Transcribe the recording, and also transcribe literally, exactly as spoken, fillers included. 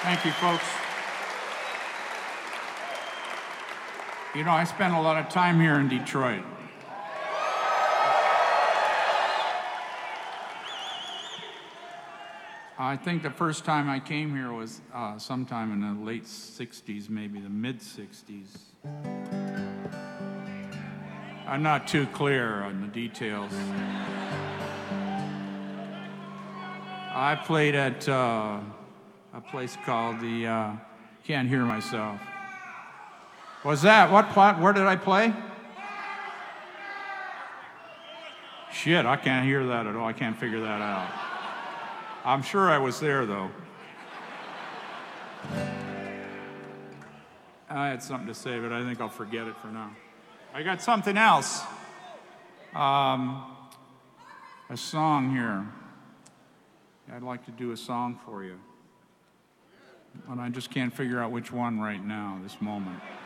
Thank you, folks. You know, I spent a lot of time here in Detroit. I think the first time I came here was uh, sometime in the late sixties, maybe the mid sixties. I'm not too clear on the details. I played at uh, a place called the, uh, can't hear myself. Was that, what plot, where did I play? Shit, I can't hear that at all. I can't figure that out. I'm sure I was there, though. I had something to say, but I think I'll forget it for now. I got something else. Um, a song here. I'd like to do a song for you. And I just can't figure out which one right now, this moment.